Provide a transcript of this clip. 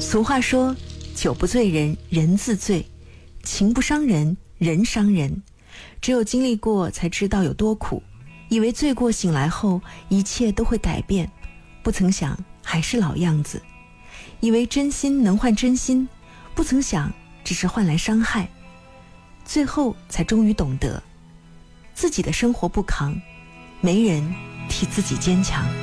俗话说，酒不醉人人自醉，情不伤人人伤人。只有经历过才知道有多苦，以为醉过醒来后一切都会改变，不曾想还是老样子。以为真心能换真心，不曾想只是换来伤害。最后才终于懂得，自己的生活不扛，没人替自己坚强。